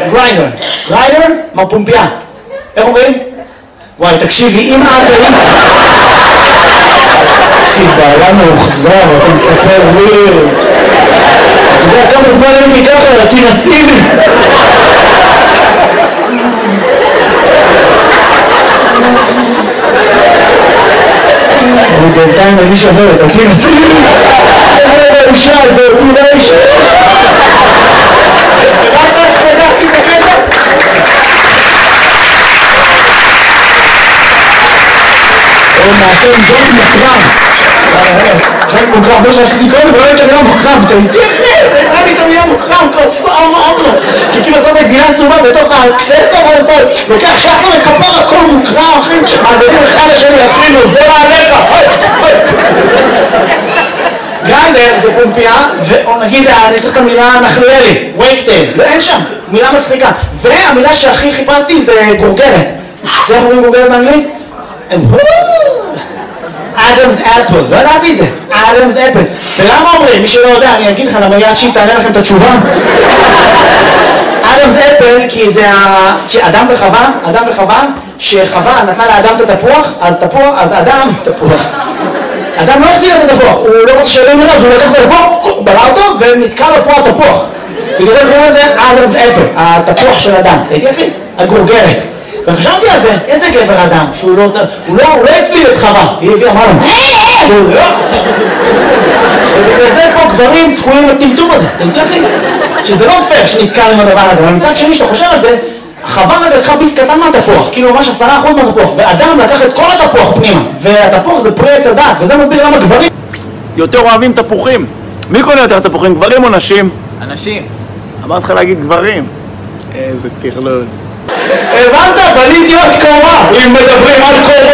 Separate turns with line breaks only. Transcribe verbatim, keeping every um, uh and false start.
גריינדר. גריינדר, מר פומפיה. איך אומרים? וואי, תקשיבי, אם את היית... תקשיב, בעיה מאוחזר, אתה מספר וויר. אתה יודע כמה זמן הייתי ככה, תנסי לי. הוא בינתיים מרגיש אחרת, תנסי לי. איזה האישה הזאת, אולי האישה. רק רק סגרתי את החדר. הוא מאשר עם ג'ון מוקרם. ג'ון מוקרם, זה שעשיתי קודם, ולא הייתה מילה מוקרם. אתה איתי אחרי, הייתה לי את המילה מוקרם, כוסה אמרנו. כי כאילו עושה את הגבינה צהובה בתוך הקססטה, ואז אתה לוקח שחר וכפר הכל מוקרם, אחי. מעבירים אחד לשני, אפילו, זה מעליך. גריינדר זה פומפיה, ונגיד, אני צריך את המילה נחלואלי, וייקטייל, ואין שם, מילה מצחיקה. והמילה שהכי חיפשתי זה גורגרת. זה איך אומרים גורגרת באנגלית? אדמס אפל, לא ידעתי את זה, אדמס אפל. ולמה אומרים? מי שלא יודע, אני אגיד לך למה יד שהיא תענה לכם את התשובה. אדמס אפל, כי זה אדם וחווה, אדם וחווה, שחווה נתנה לאדם את התפוח, אז תפוח, אז אדם, תפוח. אדם לא החזיר את התפוח, הוא לא רוצה שלא נראה, אז הוא לקח את התפוח, בלע אותו, ונתקע לו פה התפוח. בגלל זה קוראים לזה אדמס אפל, התפוח של אדם. תהייתי אחי? הגורגרת. וחשבתי על זה, איזה גבר אדם, שהוא לא, הוא לא, הוא לא הפליל את חווה, היא הביאה, אמרה לו, הוא לא. ובגלל זה פה גברים תקועים בטמטום הזה, תהייתי אחי? שזה לא פייר שנתקע עם הדבר הזה, אבל מצד שני שאתה חושב על זה, חווה רק לקחה ביס קטן מהתפוח, כאילו ממש עשרה אחוז מהתפוח, ואדם לקח את כל התפוח פנימה, והתפוח זה פרי עץ הדת, וזה מסביר למה גברים יותר אוהבים תפוחים. מי קונה יותר תפוחים, גברים או נשים?
אנשים.
אמרת לך להגיד גברים. איזה תכלול. הבנת? בניתי עוד קומה, אם מדברים על קומה.